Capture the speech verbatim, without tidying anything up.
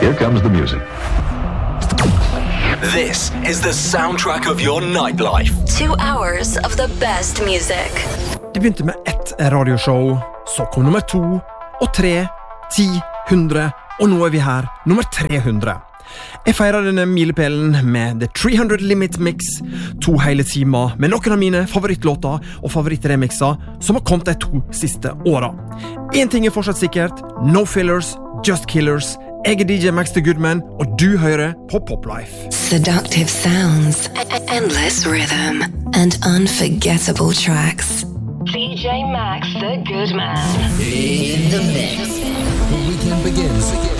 Here comes the music. This is the soundtrack of your nightlife. Two hours of the best music. Det begynte med ett radioshow, så kom nummer to, og tre, ti, hundre, og nå er vi her, nummer tre hundre. Jeg feirer denne milepælen med The tre hundre Limit Mix, to hele timer med noen av mine favorittlåter og favorittremixer som har kommet de to siste årene. En ting er fortsatt sikkert, no fillers, just killers. Jeg er D J Max the Goodman, og du hører på Poplife. Seductive sounds, endless rhythm, and unforgettable tracks. D J Max the Goodman. In the mix. The weekend begins.